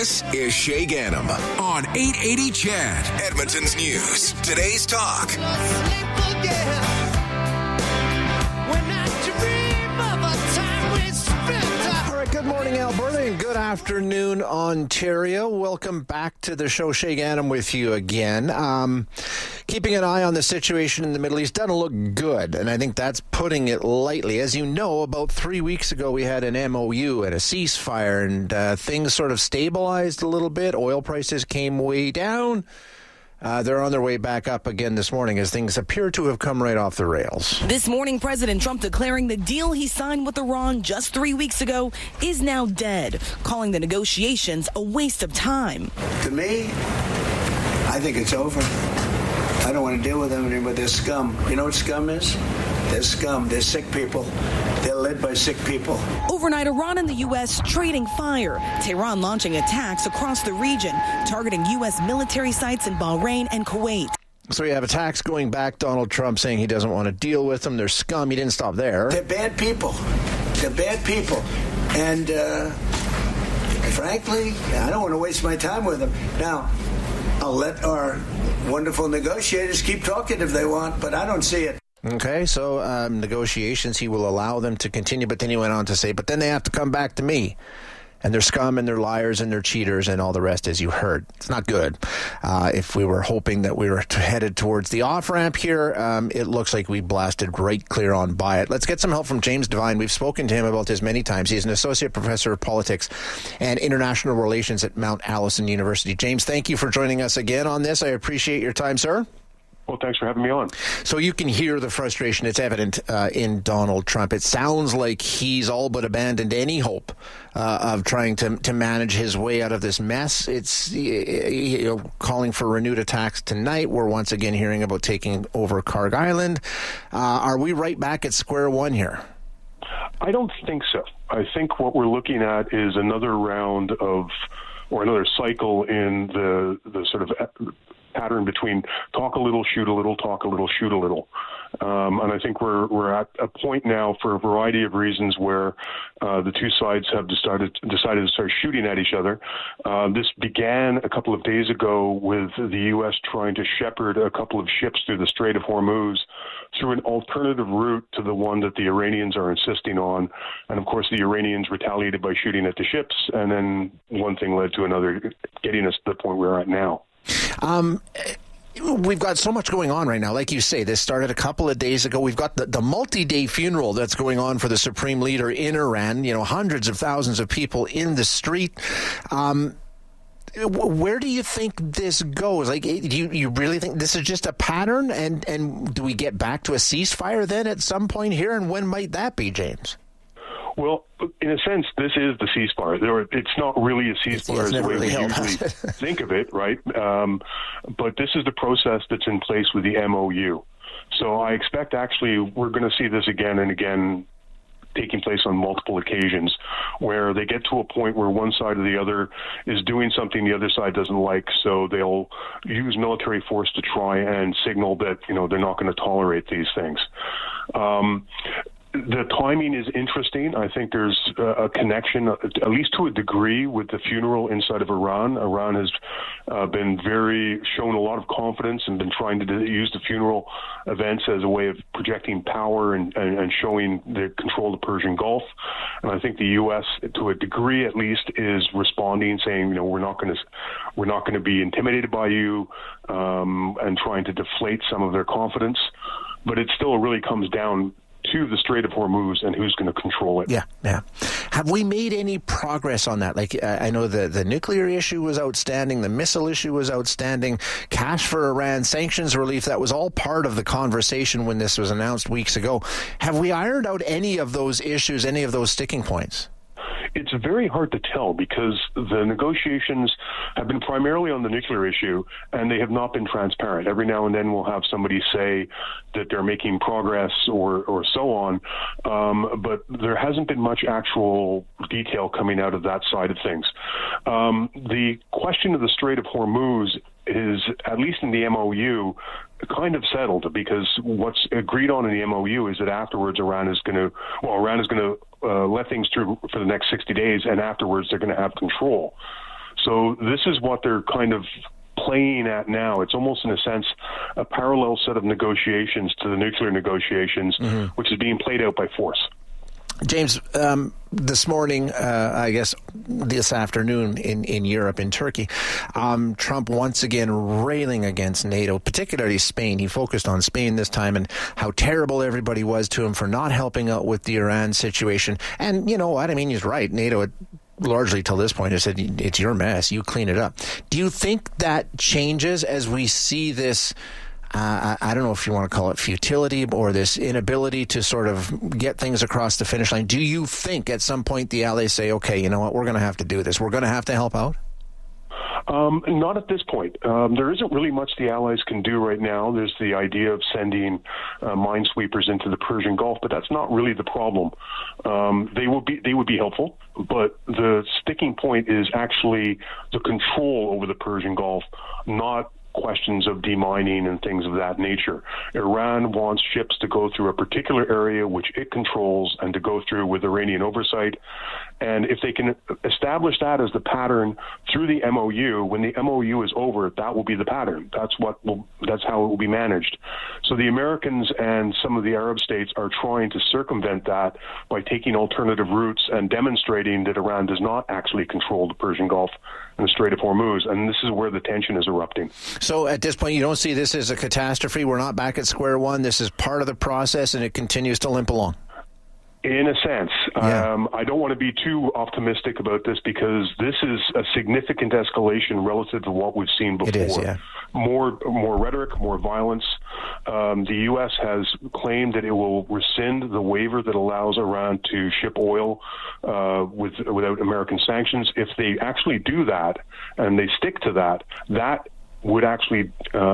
This is Shay Gannam on 880 CHED, Edmonton's News. Today's talk. Good morning, Alberta, and good afternoon, Ontario. Welcome back to the show. Shay Gannam with you again. Keeping an eye on the situation in the Middle East doesn't look good, and I think that's putting it lightly. As you know, about 3 weeks ago, we had an MOU and a ceasefire, and things sort of stabilized a little bit. Oil prices came way down. They're on their way back up again this morning as things appear to have come right off the rails. This morning, President Trump declaring the deal he signed with Iran just 3 weeks ago is now dead, calling the negotiations a waste of time. To me, I think it's over. I don't want to deal with them anymore. They're scum. You know what scum is? They're scum. They're sick people. They're led by sick people. Overnight, Iran and the U.S. trading fire. Tehran launching attacks across the region, targeting U.S. military sites in Bahrain and Kuwait. So you have attacks going back. Donald Trump saying he doesn't want to deal with them. They're scum. He didn't stop there. They're bad people. They're bad people. And frankly, I don't want to waste my time with them. Now, I'll let our wonderful negotiators keep talking if they want, but I don't see it. Okay, so negotiations, he will allow them to continue, but then he went on to say, but then they have to come back to me. And they're scum and they're liars and they're cheaters and all the rest, as you heard. It's not good. If we were hoping that we were headed towards the off-ramp here, it looks like we blasted right clear on by it. Let's get some help from James Devine. We've spoken to him about this many times. He's an associate professor of politics and international relations at Mount Allison University. James, thank you for joining us again on this. I appreciate your time, sir. Well, thanks for having me on. So you can hear the frustration. It's evident in Donald Trump. It sounds like he's all but abandoned any hope of trying to manage his way out of this mess. It's calling for renewed attacks tonight. We're once again hearing about taking over Kharg Island. Are we right back at square one here? I don't think so. I think what we're looking at is another round of, or another cycle in the sort of pattern between talk a little, shoot a little, talk a little, shoot a little. And I think we're at a point now, for a variety of reasons, where the two sides have decided to start shooting at each other. This began a couple of days ago with the U.S. trying to shepherd a couple of ships through the Strait of Hormuz through an alternative route to the one that the Iranians are insisting on. And of course, the Iranians retaliated by shooting at the ships, and then one thing led to another, getting us to the point we're at now. We've got so much going on right now. Like you say, this started a couple of days ago. We've got the multi-day funeral that's going on for the supreme leader in Iran. You know, hundreds of thousands of people in the street. Where do you think this goes? Like, do you really think this is just a pattern? And do we get back to a ceasefire then at some point here? And when might that be, James? Well, in a sense, this is the ceasefire. It's not really a ceasefire as the way we usually think of it, right? But this is the process that's in place with the MOU. So I expect actually we're going to see this again and again taking place on multiple occasions, where they get to a point where one side or the other is doing something the other side doesn't like, so they'll use military force to try and signal that, you know, they're not going to tolerate these things. The timing is interesting. I think there's a connection, at least to a degree, with the funeral inside of Iran. Iran has been shown a lot of confidence and been trying to use the funeral events as a way of projecting power and showing the control of the Persian Gulf. And I think the U.S., to a degree at least, is responding, saying, you know, we're not going to be intimidated by you, and trying to deflate some of their confidence. But it still really comes down to the Strait of Hormuz and who's going to control it. Yeah. Have we made any progress on that? Like, I know the nuclear issue was outstanding, the missile issue was outstanding, cash for Iran, sanctions relief, that was all part of the conversation when this was announced weeks ago. Have we ironed out any of those issues, any of those sticking points? It's very hard to tell because the negotiations have been primarily on the nuclear issue, and they have not been transparent. Every now and then we'll have somebody say that they're making progress or so on, but there hasn't been much actual detail coming out of that side of things. The question of the Strait of Hormuz is, at least in the MOU, kind of settled, because what's agreed on in the MOU is that afterwards Iran is going to let things through for the next 60 days, and afterwards they're going to have control. So this is what they're kind of playing at now. It's almost, in a sense, a parallel set of negotiations to the nuclear negotiations, which is being played out by force. James, this morning, I guess this afternoon in Europe, in Turkey, Trump once again railing against NATO, particularly Spain. He focused on Spain this time and how terrible everybody was to him for not helping out with the Iran situation. And you know what? I mean, he's right. NATO largely till this point has said, it's your mess, you clean it up. Do you think that changes as we see this, I don't know if you want to call it futility or this inability to sort of get things across the finish line? Do you think at some point the allies say, okay, you know what, we're going to have to do this, we're going to have to help out? Not at this point. There isn't really much the Allies can do right now. There's the idea of sending minesweepers into the Persian Gulf, but that's not really the problem. They would be helpful, but the sticking point is actually the control over the Persian Gulf, not questions of demining and things of that nature. Iran wants ships to go through a particular area which it controls and to go through with Iranian oversight. And if they can establish that as the pattern through the MOU, when the MOU is over, that will be the pattern. That's how it will be managed. So the Americans and some of the Arab states are trying to circumvent that by taking alternative routes and demonstrating that Iran does not actually control the Persian Gulf and the Strait of Hormuz. And this is where the tension is erupting. So at this point, you don't see this as a catastrophe? We're not back at square one? This is part of the process and it continues to limp along? In a sense. I don't want to be too optimistic about this because this is a significant escalation relative to what we've seen before. It is, yeah. More rhetoric, more violence. The U.S. has claimed that it will rescind the waiver that allows Iran to ship oil without American sanctions. If they actually do that and they stick to that, that would actually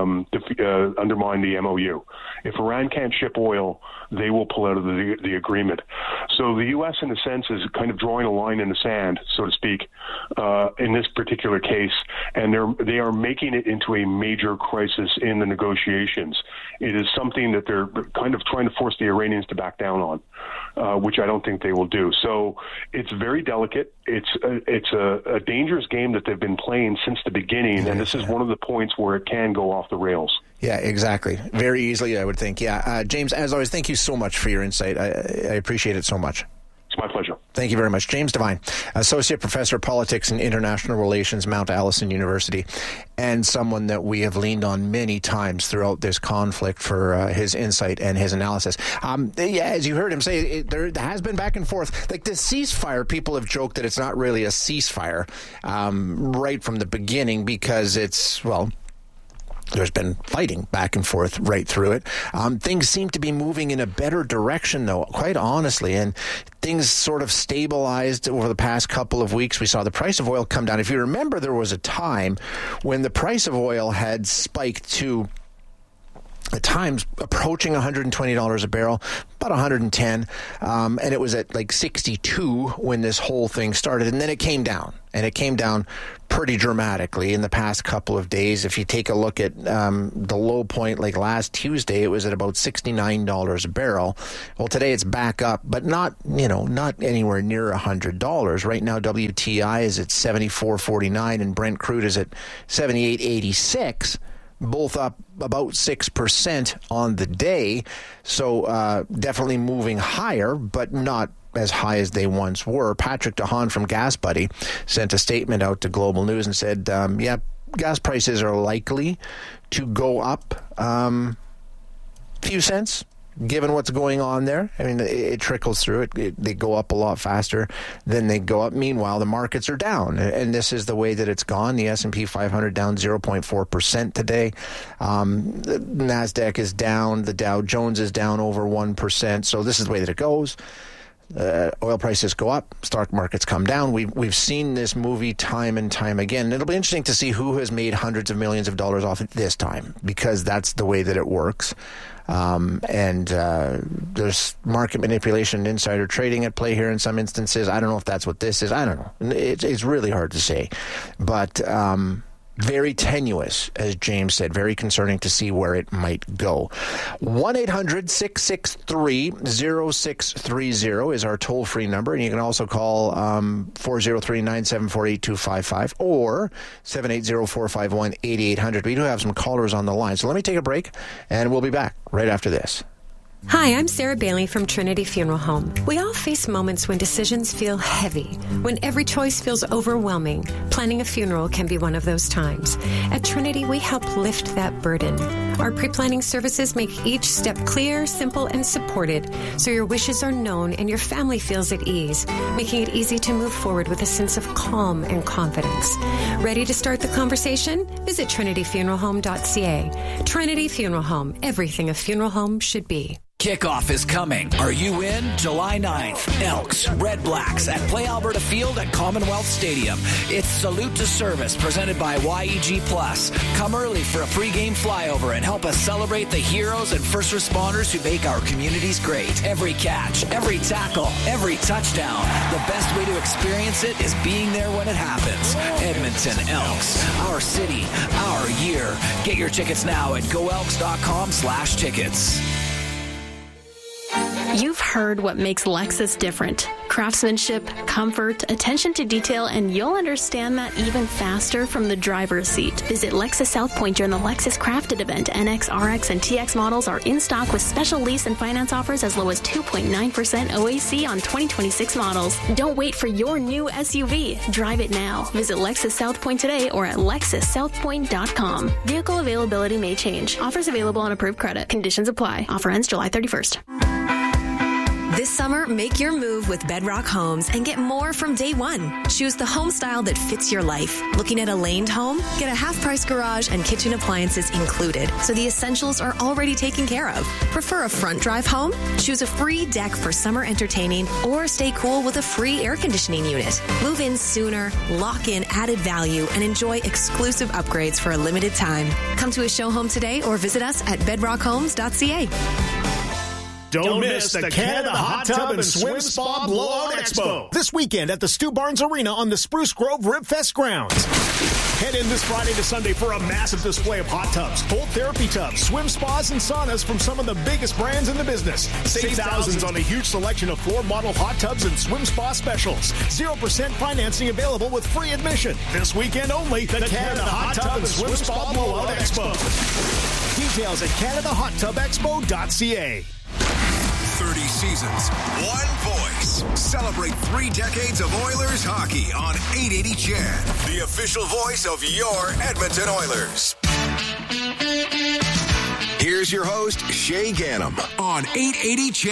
undermine the MOU. If Iran can't ship oil, they will pull out of the agreement. So the U.S., in a sense, is kind of drawing a line in the sand, so to speak, in this particular case, and they are making it into a major crisis in the negotiations. It is something that they're kind of trying to force the Iranians to back down on, which I don't think they will do. So it's very delicate. It's a dangerous game that they've been playing since the beginning, and this is one of the points where it can go off the rails. Yeah, exactly. Very easily, I would think. Yeah, James, as always, thank you so much for your insight. I appreciate it so much. It's my pleasure. Thank you very much. James Devine, Associate Professor of Politics and International Relations, Mount Allison University, and someone that we have leaned on many times throughout this conflict for his insight and his analysis. Yeah, as you heard him say, there has been back and forth. Like the ceasefire, people have joked that it's not really a ceasefire right from the beginning because it's, well, there's been fighting back and forth right through it. Things seem to be moving in a better direction, though, quite honestly, and things sort of stabilized over the past couple of weeks. We saw the price of oil come down. If you remember, there was a time when the price of oil had spiked to at times approaching $120 a barrel, about 110, and it was at like 62 when this whole thing started, and then it came down, and it came down pretty dramatically in the past couple of days. If you take a look at the low point, like last Tuesday, it was at about $69 a barrel. Well, today it's back up, but not anywhere near $100. Right now, WTI is at $74.49, and Brent crude is at $78.86. Both up about 6% on the day. So definitely moving higher, but not as high as they once were. Patrick DeHaan from Gas Buddy sent a statement out to Global News and said, yeah, gas prices are likely to go up a few cents, given what's going on there. I mean, it trickles through. They go up a lot faster than they go up. Meanwhile, the markets are down, and this is the way that it's gone. The S&P 500 down 0.4% today. The NASDAQ is down. The Dow Jones is down over 1%. So this is the way that it goes. Oil prices go up, stock markets come down. We've seen this movie time and time again. And it'll be interesting to see who has made hundreds of millions of dollars off it this time, because that's the way that it works. There's market manipulation and insider trading at play here in some instances. I don't know if that's what this is. I don't know. It's really hard to say. But very tenuous, as James said, very concerning to see where it might go. 1-800-663-0630 is our toll-free number, and you can also call 403-974-8255 or 780-451-8800. We do have some callers on the line, so let me take a break, and we'll be back right after this. Hi, I'm Sarah Bailey from Trinity Funeral Home. We all face moments when decisions feel heavy, when every choice feels overwhelming. Planning a funeral can be one of those times. At Trinity, we help lift that burden. Our pre-planning services make each step clear, simple, and supported, so your wishes are known and your family feels at ease, making it easy to move forward with a sense of calm and confidence. Ready to start the conversation? Visit trinityfuneralhome.ca. Trinity Funeral Home, everything a funeral home should be. Kickoff is coming. Are you in? July 9th. Elks, Red Blacks at Play Alberta Field at Commonwealth Stadium. It's Salute to Service presented by YEG Plus. Come early for a pregame flyover and help us celebrate the heroes and first responders who make our communities great. Every catch, every tackle, every touchdown. The best way to experience it is being there when it happens. Edmonton Elks. Our city, our year. Get your tickets now at goelks.com/tickets. You've heard what makes Lexus different. Craftsmanship, comfort, attention to detail, and you'll understand that even faster from the driver's seat. Visit Lexus South Point during the Lexus Crafted event. NX, RX, and TX models are in stock with special lease and finance offers as low as 2.9% OAC on 2026 models. Don't wait for your new SUV. Drive it now. Visit Lexus South Point today or at lexussouthpoint.com. Vehicle availability may change. Offers available on approved credit. Conditions apply. Offer ends July 31st. This summer, make your move with Bedrock Homes and get more from day one. Choose the home style that fits your life. Looking at a laned home? Get a half-price garage and kitchen appliances included, so the essentials are already taken care of. Prefer a front drive home? Choose a free deck for summer entertaining or stay cool with a free air conditioning unit. Move in sooner, lock in added value, and enjoy exclusive upgrades for a limited time. Come to a show home today or visit us at bedrockhomes.ca. Don't miss the Canada Hot Tub and Swim Spa Blowout Expo this weekend at the Stu Barnes Arena on the Spruce Grove Ribfest grounds. Head in this Friday to Sunday for a massive display of hot tubs, cold therapy tubs, swim spas, and saunas from some of the biggest brands in the business. Save thousands on a huge selection of floor model hot tubs and swim spa specials. 0% financing available with free admission. This weekend only, the Canada Hot Tub and Swim Spa Blowout Expo. Details at CanadaHotTubExpo.ca. 30 seasons, one voice. Celebrate 3 decades of Oilers hockey on 880 CHED, the official voice of your Edmonton Oilers. Here's your host, Shay Gannam, on 880 CHED.